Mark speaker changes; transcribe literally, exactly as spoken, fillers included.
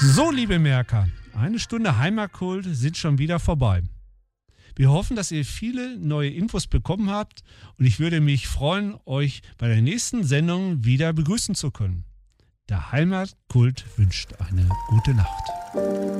Speaker 1: So, liebe Merker, eine Stunde Heimatkult sind schon wieder vorbei. Wir hoffen, dass ihr viele neue Infos bekommen habt und ich würde mich freuen, euch bei der nächsten Sendung wieder begrüßen zu können. Der Heimatkult wünscht eine gute Nacht.